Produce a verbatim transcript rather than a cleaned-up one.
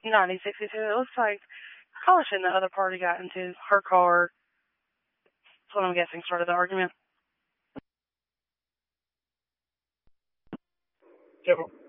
ninety sixty-two. It looks like Hollishin, the other party, got into her car. That's what I'm guessing started the argument. Yep.